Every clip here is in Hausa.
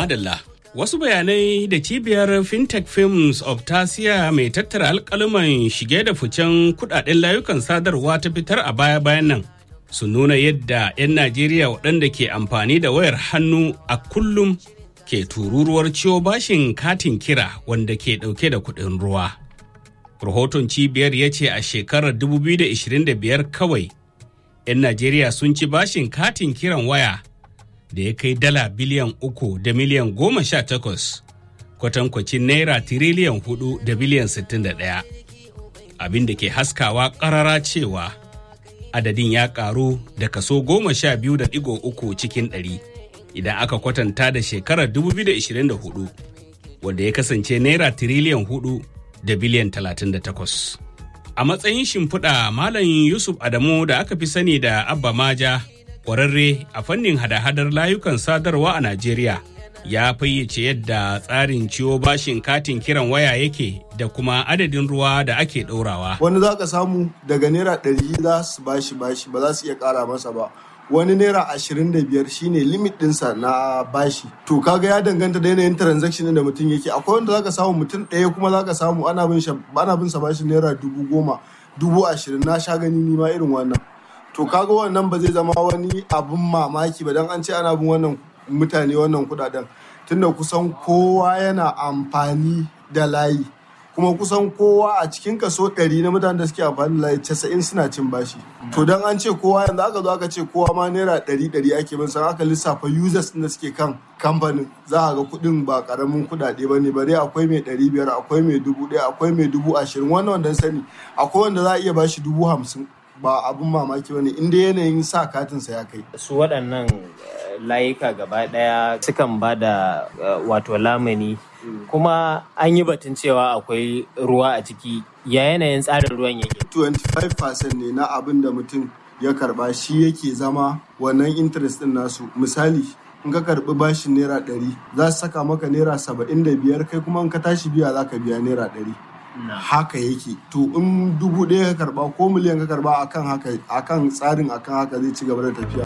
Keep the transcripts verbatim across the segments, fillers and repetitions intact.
Madalla. Wasu bayanai da cibiyar Fintech Films of Tasiya mai tattara alƙaluman shige da ficen kudaden layukan sadarwa ta fitar a baya-bayan nan sun nuna yadda 'yan Najeriya waɗanda ke amfani da wayar hannu a kullum ke tururuwar ciwo bashin katin kira wanda ke ɗauke da kuɗin ruwa. Rahoton cibiyar ya ce a shekarar dubu biyu da ashirin da biyar kawai 'yan Najeriya sun ci bashin katin kiran waya da ya kai dala biliyan uku da miliyan goma sha takwas, kwatankwacin naira tiriliyan hudu da biliyan sittin da ɗaya. Abin da ke haskawa ƙarara cewa adadin ya ƙaru da kaso goma sha biyu da ɗigo uku cikin ɗari idan aka kwatanta da shekarar dubu biyu da ashirin da hudu, wanda ya kasance naira tiriliyan hudu da biliyan talatin da takwas. A matsayin shimfiɗa, Malam Yusuf Adamu da aka fi sani da Abba Maja, ƙwararre a fannin hada-hadar layukan sadarwa a Najeriya, ya fayyace yadda tsarin ciwo bashin katin kiran waya yake da kuma adadin ruwa da ake ɗorawa. Wani za ka samu daga naira ɗari za su bashi bashi ba za su iya ƙara masa ba. Wani naira ashirin da biyar shine limit ɗinsa na bashi. To kaga ya danganta da yanayin transaction da mutum yake. Akwai wanda za ka samu mutum ɗaya kuma za ka samu ana bin sa bashi naira dubu goma, dubu ashirin, na sha gani ni ma irin wannan. To kaga wannan ba zai zama wani abin mamaki ba don an ce ana bin wannan mutane wannan kudaden, tunda kusan kowa yana amfani da layi, kuma kusan kowa a cikin kaso ɗari na mutanen da suke amfani da layi casa'in suna cin bashi. To don an ce kowa yanzu aka zo aka ce kowa ma naira ɗari ɗari ake bin san aka lissafa users da suke kan kamfanin za a ga kuɗin ba ƙaramin kuɗaɗe ba ne, bare akwai mai ɗari biyar, akwai mai dubu ɗaya, akwai mai dubu ashirin, wannan wanda sani akwai wanda za a iya bashi dubu hamsin. Ba abin mamaki bane inda yanayin sa katinsa ya kai. Su waɗannan layuka gaba ɗaya sukan ba da wato lamani, kuma an yi batun cewa akwai ruwa a ciki, ya yanayin tsarin ruwan yake? twenty-five percent ne na abin da mutum ya karba shi yake zama wannan interest ɗin nasu. Misali, in ka karbi bashin naira ɗari za su saka maka naira saba'in da biyar, kai kuma in ka tashi biya za ka biya naira ɗari. Haka yake. To in dubu ɗaya ka karba ko miliyan ka karba akan haka, akan tsarin akan haka zai ci gaba da tafiya.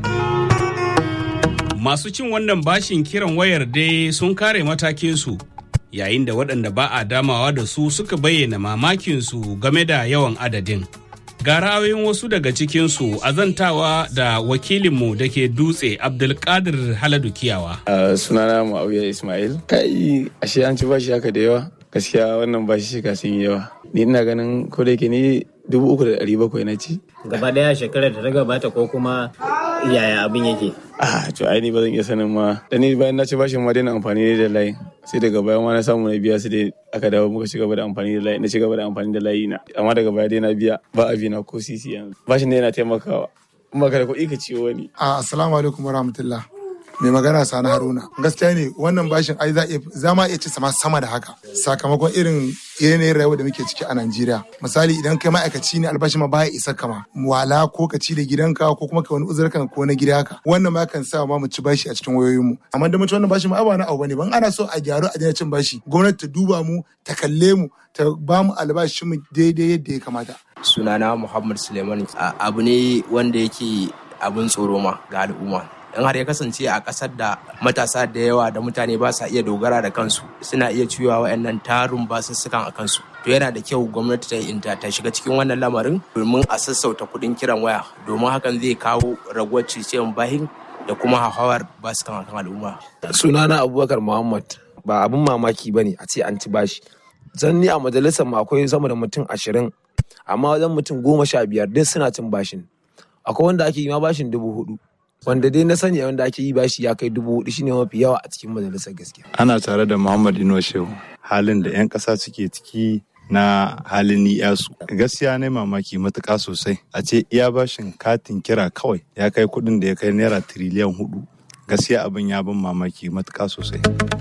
Masu cin wannan bashin kiran wayar dai sun kare matakinsu, yayin da waɗanda ba a damawa da su suka bayyana mamakinsu game da yawan adadin. Ga ra'ayoyin wasu daga cikinsu azantawa da wakilinmu da ke Dutse, Abdulkadir Haladu Kiyawa. Uh, sunana Muawiya Ismail. Kai ashe an ci bashi haka da yawa. Gaskiya wannan bashi shiga sun yi yawa. Ni ina ganin ko da yake ni dubu uku da ɗari bakwai na ci. Gaba daya shekarar da ta gabata ko kuma yaya abin yake? Ah, to ai ni ba zan iya sanin ma. Da ni bayan na ci bashin ma daina amfani da layi. Sai daga baya ma na samu na biya su dai aka dawo muka ci gaba da amfani da layi. Na ci gaba da amfani da layi na. Amma daga baya dai na biya ba a na ko sisi yanzu. Bashin ne yana taimakawa. Kuma kada kuɗi ka ciwo wani. Ah, assalamu alaikum warahmatullah. Mai magana Sani Haruna. Gaskiya ne wannan bashin ai za ma iya ci sama sama da haka sakamakon irin yanayin rayuwa da muke ciki a Najeriya. Misali idan kai ma'aikaci ne albashi ma baya isa kama wala ko ka ci da gidanka ko kuma ka wani uzurkan ko na gida haka. Wannan ma kan sa ma mu ci bashi a cikin wayoyin mu. Amma da mutum wannan bashi ma ba na abu bane. Ban ana so a gyaru a daina cin bashi. Gwamnati ta duba mu, ta kalle mu, ta ba mu albashin mu daidai yadda ya kamata. Sunana Muhammad Suleiman. Abu ne wanda yake abin tsoro ma ga al'umma. In har ya kasance a ƙasar da matasa da yawa da mutane ba sa iya dogara da kansu, suna iya ciwa wa'annan tarin basussukan a kansu. To yana da kyau gwamnati ta inta ta shiga cikin wannan lamarin domin a sassauta kuɗin kiran waya, domin hakan zai kawo raguwar ciciyan bahin da kuma hauhawar basukan akan al'umma. Sunana Abubakar Muhammad. Ba abin mamaki ba ne a ce an ci bashi. Zan ni a majalisar mu akwai sama da mutum ashirin, amma wajen mutum goma sha biyar duk suna cin bashin. Akwai wanda ake yi ma bashin dubu hudu. Wanda dai na sani wanda ake yi bashi ya kai dubu hudu shine mafi yawa a cikin majalisar gaskiya. Ana tare da Muhammad Ino Shehu. Halin da 'yan ƙasa suke ciki na halin ni'yasu. Gaskiya ne mamaki matuƙa sosai. A ce iya bashin katin kira kawai ya kai kuɗin da ya kai naira tiriliyan hudu. Gaskiya abin ya bin mamaki matuƙa sosai.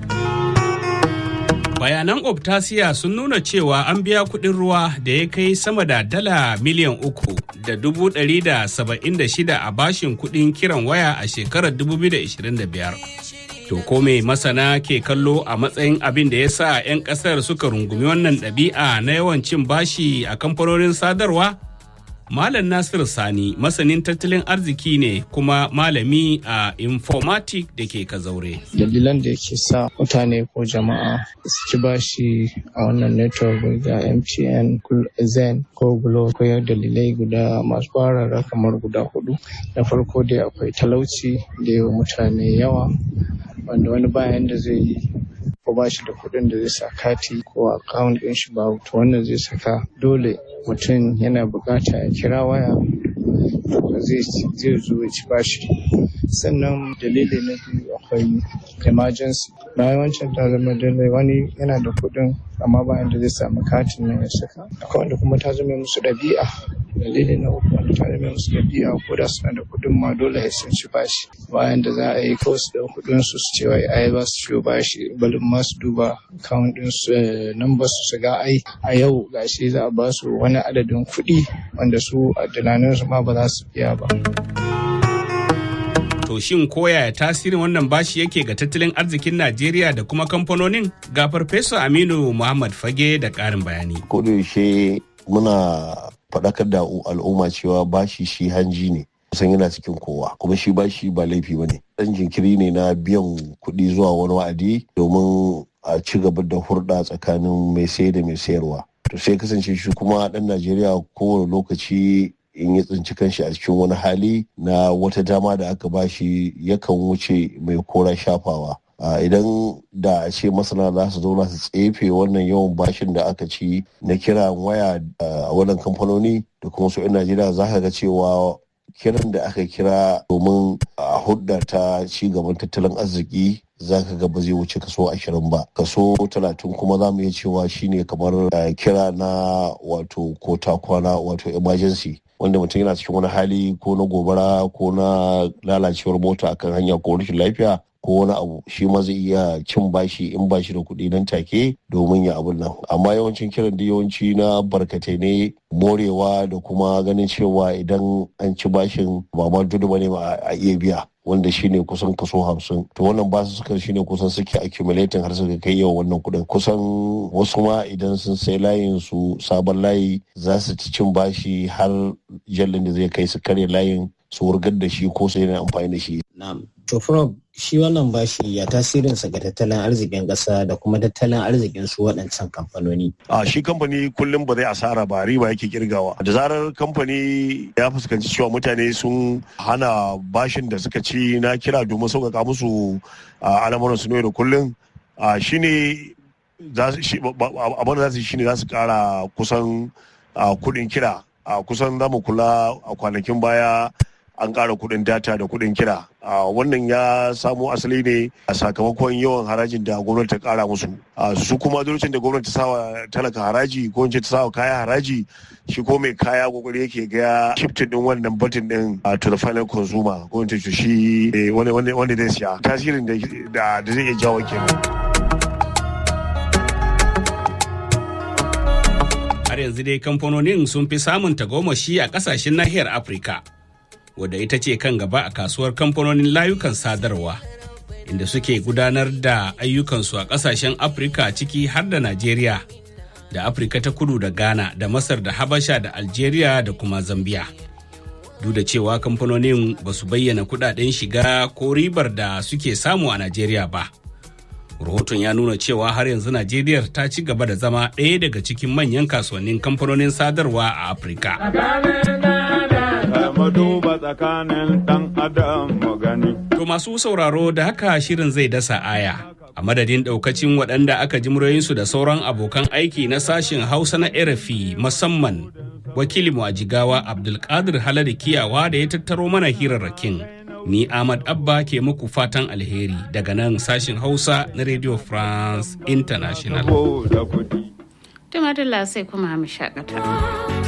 Bayanan Optasiya sun nuna cewa an biya kuɗin ruwa da ya kai sama da dala miliyan uku da dubu ɗari da saba'in da shida a bashin kuɗin kiran waya a shekarar dubu biyu da ashirin da biyar. To ko me masana ke kallo a matsayin abin da ya sa 'yan ƙasar suka rungumi wannan ɗabi'a na yawan cin bashi a kamfanonin sadarwa? Malam Nasir Sani masanin tattalin arziki ne kuma malami a Informatic da ke Kazaure. Dalilan da yake sa mutane ko jama'a su ci bashi a wannan network ga M T N, Zen ko Glo akwai dalilai guda masu barara kamar guda hudu. Na farko dai akwai talauci da yawa mutane yawa wanda wani bayan da zai yi ko ba shi da kuɗin da zai sa kati ko account ɗin shi ba, to wannan zai saka dole mutum yana bukata ya kira waya zai zo ya ci bashi. Sannan dalili na biyu akwai emergency. Bayan wancan ta zama dole wani yana da kuɗin amma bayan da zai samu katin nan ya saka. Akwai wanda kuma ta zama musu ɗabi'a. Dalili na uku wanda ta zama musu ɗabi'a ko da suna da kuɗin ma dole ya sun ci bashi. Bayan da za a yi ko su da kuɗin su su ce wai ai ba su ciwo bashi balin ma su duba account ɗin su number su su ga ai a yau gashi za a ba su wani adadin kuɗi wanda su a tunanin su ma ba za su biya ba. To shin koyaya tasirin wannan bashi yake ga tattalin arzikin Najeriya da kuma kamfanonin? Ga Farfesa Aminu Muhammad Fage da ƙarin bayani. Ko da yaushe muna faɗakar da al'umma cewa bashi shi hanji ne. Kusan yana cikin kowa kuma shi bashi ba laifi ba ne. Ɗan jinkiri ne na biyan kuɗi zuwa wani wa'adi domin a ci gaba da hurɗa tsakanin mai sayar da mai sayarwa. To sai kasance shi kuma ɗan Najeriya kowane lokaci in ya tsinci kanshi a cikin wani hali na wata dama da aka bashi yakan wuce mai kora shafawa. Idan da a ce masana za su zauna su tsefe wannan yawan bashin da aka ci na kiran waya a wannan kamfanoni da kuma su 'yan Najeriya za ka ga cewa kiran da aka kira domin a hudda ta ci gaban tattalin arziki za ka ga ba zai wuce kaso ashirin ba. Kaso talatin kuma za mu iya cewa shine kamar kira na wato ko ta kwana wato emergency, wanda mutum yana cikin wani hali ko na gobara ko na lalacewar mota akan hanya ko rashin lafiya ko wani abu, shi ma zai iya cin bashi in bashi da kuɗi nan take domin ya abun nan. Amma yawancin kiran da yawanci na barkatai ne, morewa da kuma ganin cewa idan an ci bashin ba ma dudu bane ba a iya biya, wanda shine kusan kaso hamsin. To wannan basu suka shine kusan suke accumulating har suka kai yawan wannan kuɗin. Kusan wasu ma idan sun sai layin su sabon layi za su ci cin bashi har jallin da zai kai su karya layin su wurgar da shi ko su yana amfani da shi. Na'am. To Prof, shi wannan bashi ya tasirinsa ga tattalin arzikin ƙasa da kuma tattalin arzikin su waɗancan kamfanoni. A shi kamfani kullum ba zai asara ba, riba yake kirgawa. Da zarar kamfani ya fuskanci cewa mutane sun hana bashin da suka ci na kira domin sauƙaƙa musu al'amuran su ne da kullum, shi ne abin da za su yi shi ne za su ƙara kusan kuɗin kira. Kusan za mu kula a kwanakin baya an ƙara kuɗin data da kuɗin kira. Wannan ya samo asali ne a sakamakon yawan harajin da gwamnati ta ƙara musu. Su kuma lokacin da gwamnati ta sawa talaka haraji ko ta sawa kaya haraji, shi ko mai kaya kokari yake ga shifting din wannan button din to the final consumer, ko ta shi wanda zai siya. Tasirin da zai iya jawo kenan. Har yanzu dai kamfanonin sun fi samun tagomashi a kasashen nahiyar Afirka, wadda ita ce kan gaba a kasuwar kamfanonin layukan sadarwa, inda suke gudanar da ayyukansu a kasashen Afirka ciki har da Najeriya, da Afirka ta kudu da Ghana, da Masar da Habasha da Algeria da kuma Zambia. Duk da cewa kamfanonin ba su bayyana kudaden shiga ko ribar da suke samu a Najeriya ba. Rahoton ya nuna cewa har yanzu Najeriya ta ci gaba da zama ɗaya daga cikin manyan kasuwannin kamfanonin sadarwa a Afirka. To masu sauraro da haka shirin zai dasa aya. A madadin ɗaukacin waɗanda aka ji muryoyinsu da sauran abokan aiki na sashen Hausa na R F I, musamman wakilinmu a Jigawa Abdulkadir Haladu Kiyawa da ya tattaro mana hirarrakin. Ni Ahmad Abba ke muku fatan alheri daga nan sashin Hausa na Radio France International. Tumadala sai kuma mu shakata.